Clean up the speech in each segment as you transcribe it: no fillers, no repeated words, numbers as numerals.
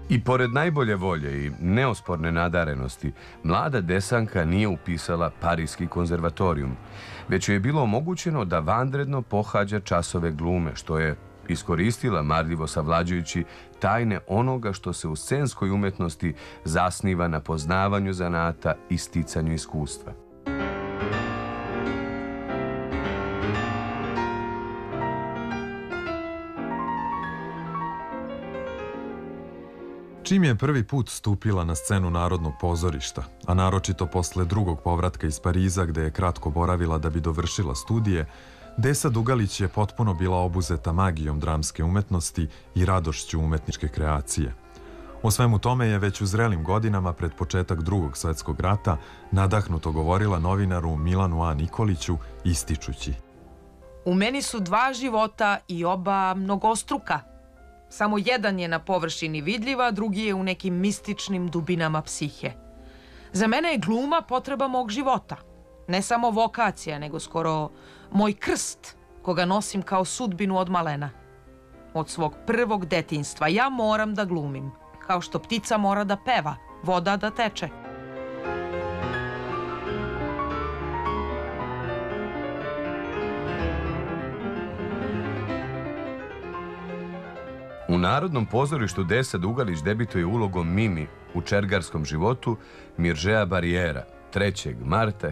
I pored najbolje volje i neosporne nadarenosti, mlada Desanka nije upisala Parijski konzervatorijum, već joj je bilo omogućeno da vanredno pohađa časove glume, što je iskoristila marljivo savlađujući tajne onoga što se u scenskoj umetnosti zasniva na poznavanju zanata i sticanju iskustva. Čim je prvi put stupila na scenu Narodnog pozorišta, a naročito posle drugog povratka iz Pariza gde je kratko boravila da bi dovršila studije, Desa Dugalić je potpuno bila obuzeta magijom dramske umetnosti i radošću umetničke kreacije. O svemu tome je već u zrelim godinama pred početak Drugog svetskog rata nadahnuto govorila novinaru Milanu A. Nikoliću, ističući: U meni su dva života i oba mnogostruka. Samo jedan je na površini vidljiva, drugi je u nekim mističnim dubinama psihe. Za mene je gluma potreba mog života. Ne samo vokacija, nego skoro moj krst, koga nosim kao sudbinu od malena. Od svog prvog detinjstva ja moram da glumim, kao što ptica mora da peva, voda da teče. U Narodnom pozorištu Desa Dugalić debituje ulogom Mimi u Čergarskom životu Miržea Barijera 3. marta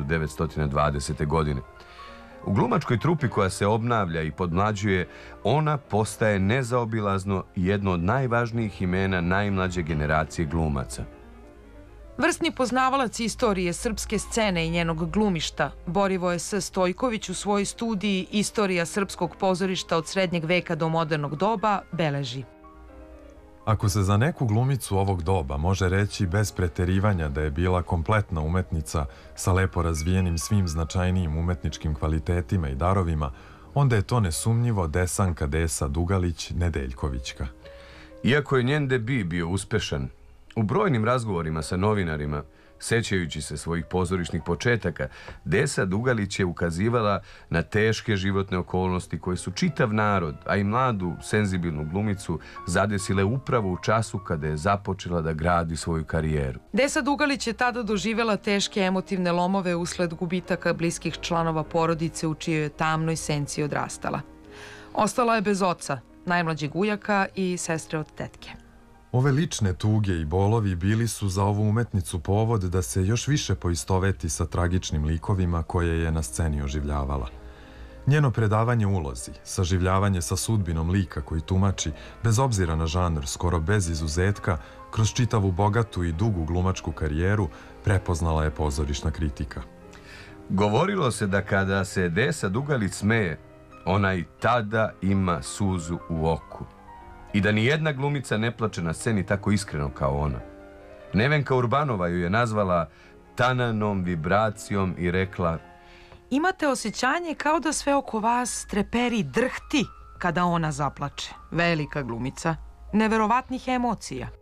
1920. godine. U glumačkoj trupi koja se obnavlja i podmlađuje, ona postaje nezaobilazno jedno od najvažnijih imena najmlađe generacije glumaca. Vrsni poznavalac istorije srpske scene i njenog glumišta, Borivoje S. Stojković u svojoj studiji Istorija srpskog pozorišta od srednjeg veka do modernog doba beleži: Ako se za neku glumicu ovog doba može reći bez preterivanja da je bila kompletna umetnica sa lepo razvijenim svim značajnijim umetničkim kvalitetima i darovima, onda je to nesumnjivo Desanka Desa Dugalić Nedeljkovićka. Iako je njen debi bio uspešan, u brojnim razgovorima sa novinarima, sećajući se svojih pozorišnih početaka, Desa Dugalić je ukazivala na teške životne okolnosti koje su čitav narod, a i mladu, senzibilnu glumicu, zadesile upravo u času kada je započela da gradi svoju karijeru. Desa Dugalić je tada doživjela teške emotivne lomove usled gubitaka bliskih članova porodice u čijoj je tamnoj senci odrastala. Ostala je bez oca, najmlađeg ujaka i sestre od tetke. Ove lične tuge i bolovi bili su za ovu umetnicu povod da se još više poistoveti sa tragičnim likovima koje je na sceni oživljavala. Njeno predavanje ulozi, saživljavanje sa sudbinom lika koji tumači, bez obzira na žanr, skoro bez izuzetka, kroz čitavu bogatu i dugu glumačku karijeru, prepoznala je pozorišna kritika. Govorilo se da kada se Desa Dugalić smeje, ona i tada ima suzu u oku. I da ni jedna glumica ne plače na sceni tako iskreno kao ona. Nevenka Urbanova ju je nazvala tananom vibracijom i rekla: Imate osjećanje kao da sve oko vas treperi, drhti kada ona zaplače. Velika glumica, neverovatnih emocija.